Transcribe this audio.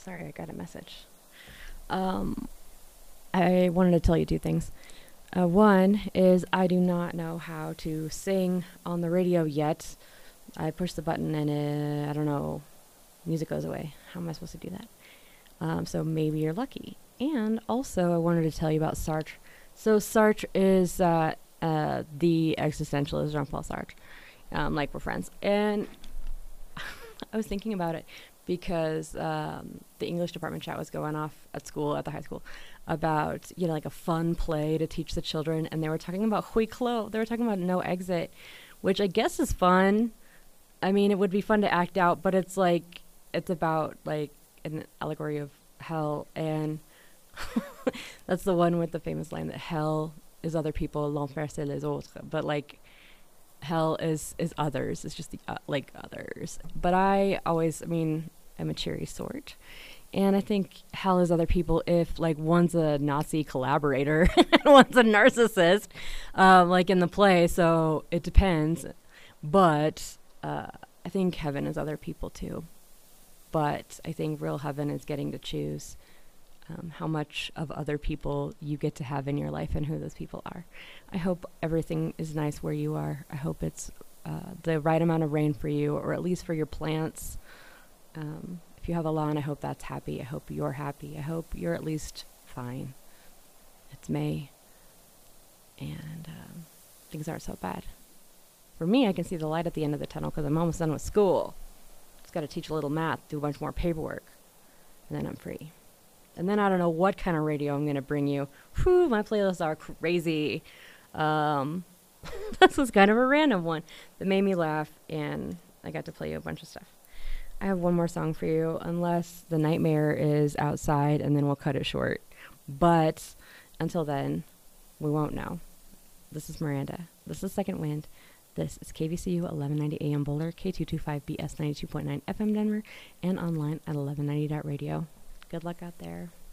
sorry, I got a message. Um, I wanted to tell you two things. One is I do not know how to sing on the radio yet. I push the button and I don't know, music goes away. How am I supposed to do that? So maybe you're lucky. And also, I wanted to tell you about Sartre. So Sartre is the existentialist Jean-Paul Sartre. Like we're friends. And I was thinking about it because the English department chat was going off at school, at the high school, about, you know, like a fun play to teach the children. And they were talking about huis clos. They were talking about no exit, which I guess is fun. I mean, it would be fun to act out, but it's like, it's about like an allegory of hell. And that's the one with the famous line that hell is other people, l'enfer c'est les autres. But like, hell is others. It's just the like others. But I mean, I'm a cheery sort, and I think hell is other people if like one's a Nazi collaborator and one's a narcissist, like in the play. So it depends. But I think heaven is other people too. But I think real heaven is getting to choose how much of other people you get to have in your life and who those people are. I hope everything is nice where you are. I hope it's the right amount of rain for you, or at least for your plants. If you have a lawn, I hope that's happy. I hope you're happy. I hope you're at least fine. It's May, and things aren't so bad. For me, I can see the light at the end of the tunnel because I'm almost done with school. Just got to teach a little math, do a bunch more paperwork, and then I'm free. And then I don't know what kind of radio I'm going to bring you. Whew, my playlists are crazy. This was kind of a random one that made me laugh, and I got to play you a bunch of stuff. I have one more song for you, unless the nightmare is outside, and then we'll cut it short. But until then, we won't know. This is Miranda. This is Second Wind. This is KVCU 1190 AM Boulder, K225BS 92.9 FM Denver, and online at 1190.radio. Good luck out there.